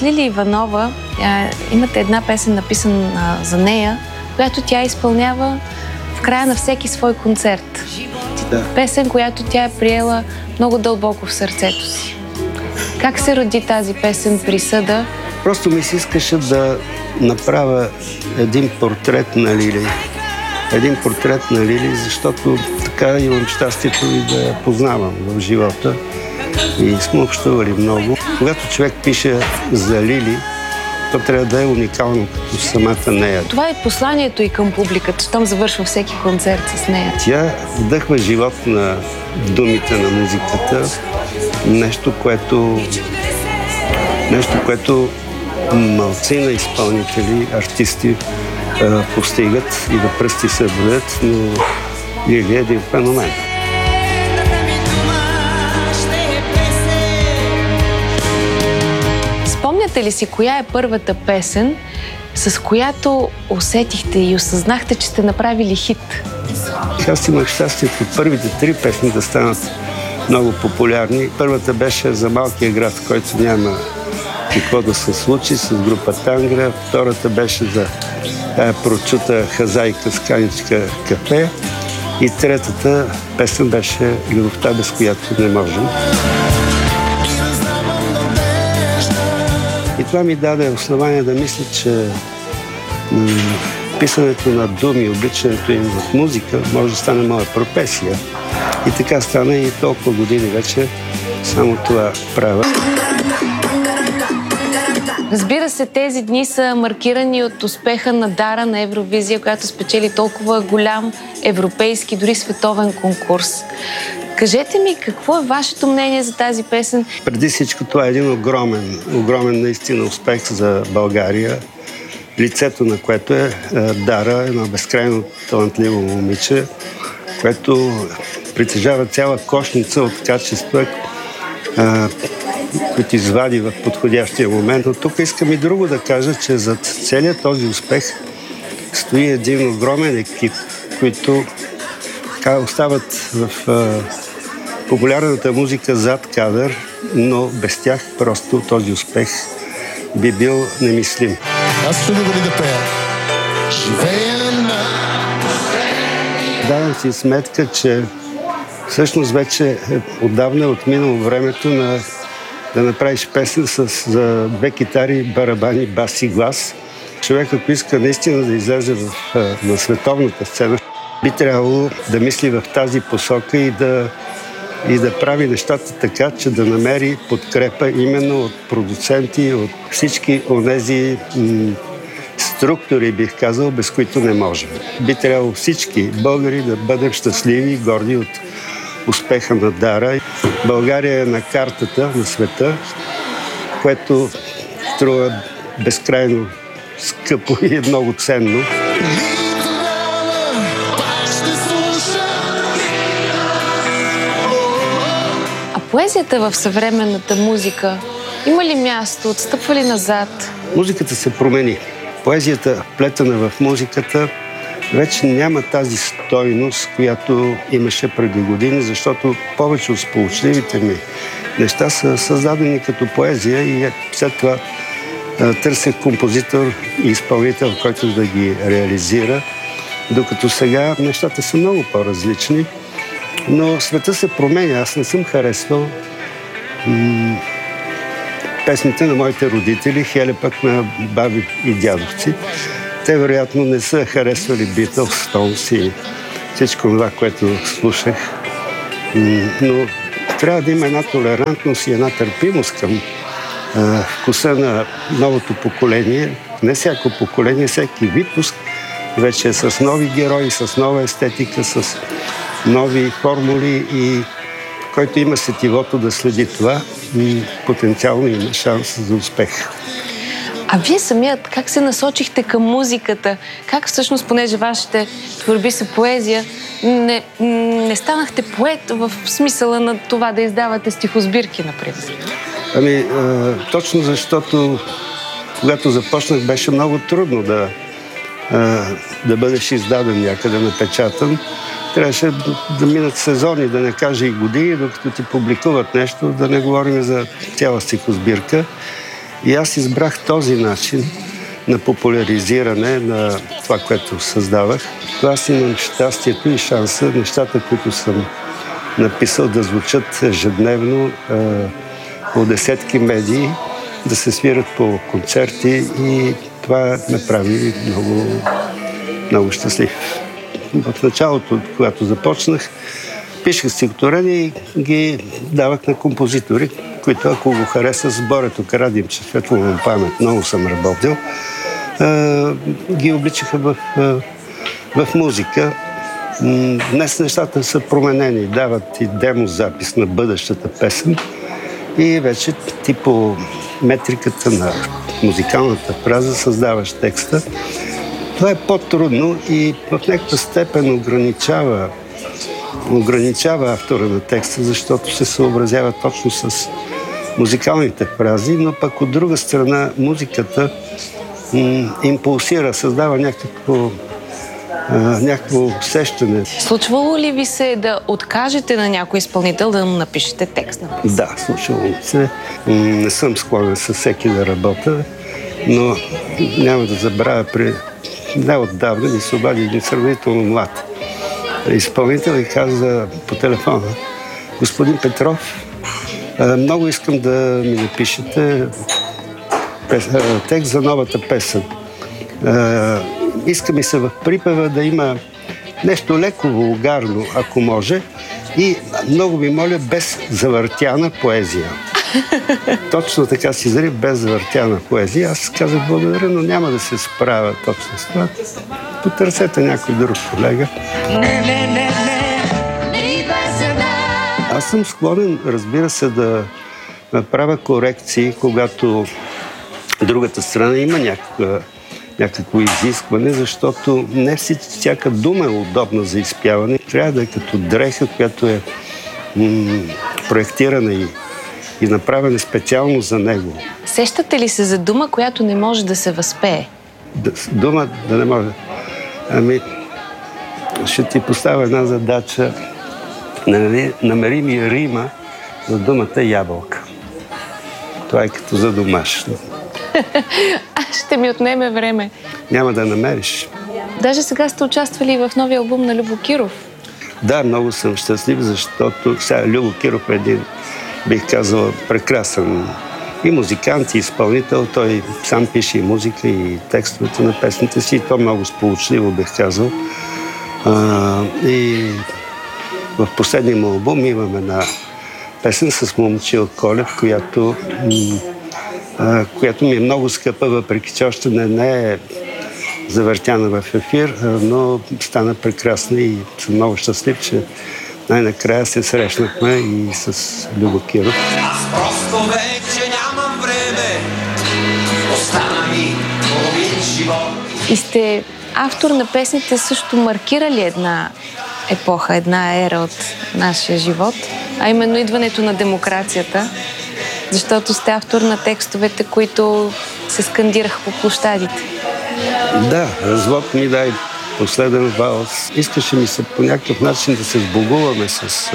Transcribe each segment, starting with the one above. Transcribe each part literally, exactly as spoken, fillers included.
Лили Иванова а, имате една песен, написана за нея, която тя изпълнява в края на всеки свой концерт. Да. Песен, която тя е приела много дълбоко в сърцето си. Как се роди тази песен "Присъда"? Просто ми се искаше да направя един портрет на Лили. Един портрет на Лили, защото така имам щастието и да я познавам в живота. И сме общували много. Когато човек пише за Лили, то трябва да е уникално като самата нея. Това е посланието и към публиката, щом завършва всеки концерт с нея. Тя вдъхва живот на думите на музиката. Нещо, което... Нещо, което малцина изпълнители, артисти постигат и да пръсти се броят, но Лили е един феномен. Спомняте ли си коя е първата песен, с която усетихте и осъзнахте, че сте направили хит? Аз имах щастието първите три песни да станат много популярни. Първата беше за малкия град, в който няма какво да се случи, с група Тангра. Втората беше за тая прочута хазайка с каничка кафе. И третата песен беше "Любовта, без която не можем". И това ми даде основание да мисля, че писането на думи, обличането им в музика може да стане моя професия. И така стана и толкова години вече само това правя. Разбира се, тези дни са маркирани от успеха на Дара на Евровизия, която спечели толкова голям европейски, дори световен конкурс. Кажете ми, какво е вашето мнение за тази песен? Преди всичко това е един огромен, огромен наистина успех за България, лицето на което е Дара, едно безкрайно талантливо момиче, което притежава цяла кошница от качества, които извади в подходящия момент. Но тук искам и друго да кажа, че зад целият този успех стои един огромен екип, които така остават в а, популярната музика зад кадър, но без тях просто този успех би бил немислим. Аз чудо дали да пея. Живеем на... Давам си сметка, че всъщност вече отдавна е отминало времето на да направиш песен с за две китари, барабани, бас и глас. Човек, ако иска наистина да излезе в, на световната сцена, би трябвало да мисли в тази посока и да, и да прави нещата така, че да намери подкрепа именно от продуценти, от всички онези м- структури, бих казал, без които не можем. Би трябвало всички българи да бъдем щастливи и горди от успеха на Дара. България е на картата на света, което струва безкрайно скъпо и е много ценно. А поезията в съвременната музика има ли място? Отстъпва ли назад? Музиката се промени. Поезията, вплетена в музиката, вече няма тази стойност, която имаше преди години, защото повече от сполучливите ми неща са създадени като поезия и след това търсех композитор и изпълнител, който да ги реализира, докато сега нещата са много по-различни, но света се променя. Аз не съм харесвал м- песните на моите родители, хеле пък на баби и дядовци. Те вероятно не са харесвали Beatles, Stones и всичко това, което слушах. Но трябва да има една толерантност и една търпимост към а, вкуса на новото поколение. Не всяко поколение, всеки випуск вече е с нови герои, с нова естетика, с нови формули и който има сетивото да следи това, и потенциално има шанс за успех. А вие самият как се насочихте към музиката? Как всъщност, понеже вашите творби са поезия, не, не станахте поет в смисъла на това да издавате стихосбирки, например? Ами, а, точно защото когато започнах, беше много трудно да, а, да бъдеш издаден някъде, напечатан. Трябваше да минат сезони, да не кажа и години, докато ти публикуват нещо, да не говорим за цяла стихосбирка. И аз избрах този начин на популяризиране на това, което създавах. Това аз имам щастието и шанса нещата, които съм написал, да звучат ежедневно е, по десетки медии, да се свират по концерти и това ме прави много, много щастлив. В началото, когато започнах, пишех стихотворения и ги давах на композитори, които, ако го хареса, с Борето Карадимчев, светло му памет, много съм работил, ги обличаха в, в музика. Днес нещата са променени. Дават и демозапис на бъдещата песен и вече ти по метриката на музикалната фраза създаваш текста. Това е по-трудно и в някаква степен ограничава ограничава автора на текста, защото се съобразява точно с музикалните фрази, но пък от друга страна музиката м- импулсира, създава някакво, а, някакво усещане. Случвало ли ви се да откажете на някой изпълнител да му напишете текст на песен? Да, случвало ми се. М- не съм склонен с всеки да работя, но няма да забравя, при неотдавна ми се обади един сравнително млад изпълнител и каза по телефона: господин Петров, много искам да ми напишете текст за новата песен. Иска ми се в припева да има нещо леко вулгарно, ако може, и много ви моля, без завъртяна поезия. Точно така си изрази, без завъртяна поезия. Аз казах благодаря, но няма да се справя точно с това. Потърсете някой друг колега. Не, не, не, не. Аз съм склонен, разбира се, да правя корекции, когато другата страна има някаква, някакво изискване, защото не всяка дума е удобна за изпяване. Трябва да е като дреха, която е м- проектирана и, и направена специално за него. Сещате ли се за дума, която не може да се възпее? Да, дума да не може. Ами, ще ти поставя една задача. Намери ми рима за думата ябълка. Това е като за домашно. А ще ми отнеме време. Няма да намериш. Даже сега сте участвали в новия албум на Любо Киров. Да, много съм щастлив, защото сега Любо Киров е един, бих казал, прекрасен и музикант, и изпълнител. Той сам пише и музика, и текстовете на песните си. И то много сполучливо, бих казал. А, и в последния му албум имам една песен с Момчил Колев, която, а, която ми е много скъпа, въпреки че още не, не е завъртяна в ефир, но стана прекрасна и съм много щастлив, че най-накрая се срещнахме и с Любо Киров. Аз просто вече нямам време, остана ми половин живот. И сте автор на песните, също маркирали една епоха, една ера от нашия живот, а именно идването на демокрацията, защото сте автор на текстовете, които се скандираха по площадите. Да, развод ми дай, последен валс. Искаше ми се по някакъв начин да се сбогуваме с,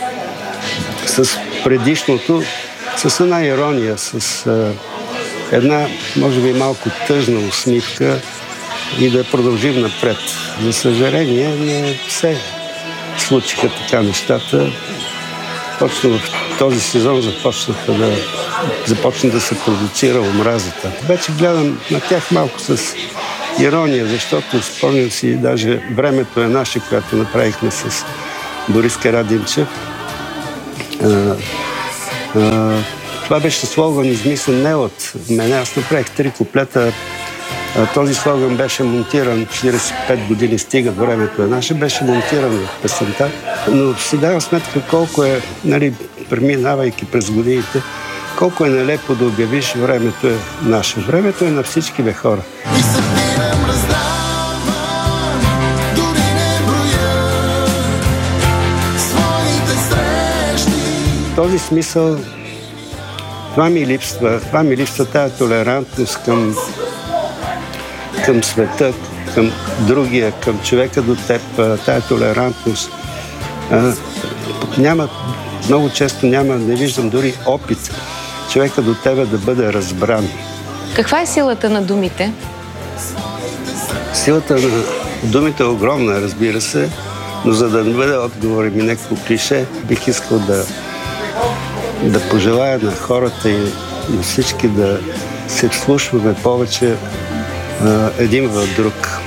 с предишното, с една ирония, с една, може би, малко тъжна усмивка и да продължим напред. За съжаление, не се случиха така нещата. Точно в този сезон започнаха да, започна да се продуцира омразата. Вече гледам на тях малко с ирония, защото спомням си даже Времето е наше, което направихме с Борис Карадимчев. А, а, това беше слоган измислен не от мен. Аз направих три куплета. А, този слоган беше монтиран четирийсет и пет години, стига Времето е наше, беше монтиран в песента. Но си давам сметка колко е, нали, преминавайки през годините, колко е нелепо да обявиш Времето е наше. Времето е на всички бе хора. В този смисъл това ми липсва. Това ми липсва тая толерантност към, към света, към другия, към човека до теб, тая толерантност. А, няма, много често няма, не виждам дори опит човека до тебе да бъде разбран. Каква е силата на думите? Силата на думите е огромна, разбира се, но за да не бъде отговор ми някакво клише, бих искал да, да пожелая на хората и на всички да се вслушваме повече а, един в друг.